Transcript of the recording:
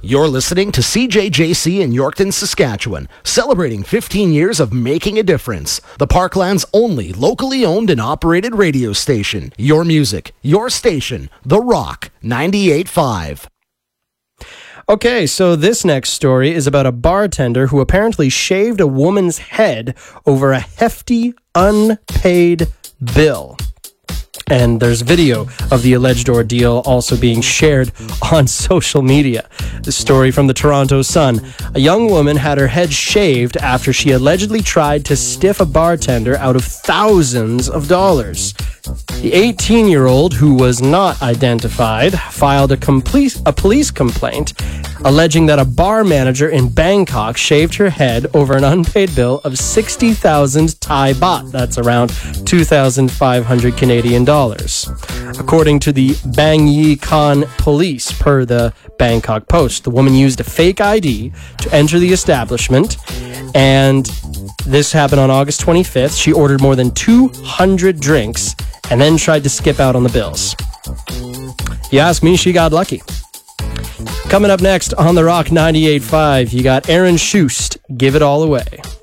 You're listening to CJJC in Yorkton, Saskatchewan, celebrating 15 years of making a difference. The Parkland's only locally owned and operated radio station. Your music, your station, The Rock 98.5. Okay, so this next story is about a bartender who apparently shaved a woman's head over a hefty, unpaid bill. And there's video of the alleged ordeal also being shared on social media. The story from the Toronto Sun. A young woman had her head shaved after she allegedly tried to stiff a bartender out of thousands of dollars. The 18-year-old, who was not identified, filed a police complaint alleging that a bar manager in Bangkok shaved her head over an unpaid bill of 60,000 Thai baht. That's around 2,500 Canadian dollars. According to the Bang Yi Khan police, per the Bangkok Post, the woman used a fake ID to enter the establishment, and this happened on August 25th. She ordered more than 200 drinks and then tried to skip out on the bills. You ask me, she got lucky. Coming up next on The Rock 98.5, you got Aaron Shust, Give It All Away.